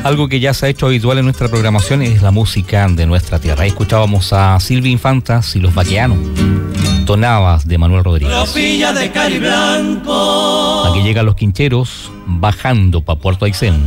Algo que ya se ha hecho habitual en nuestra programación es la música de nuestra tierra. Ahí escuchábamos a Silvia Infantas y los Baqueanos, Tonadas de Manuel Rodríguez. Tropilla de Cariblanco. Aquí llegan los Quincheros, bajando pa' Puerto Aysén.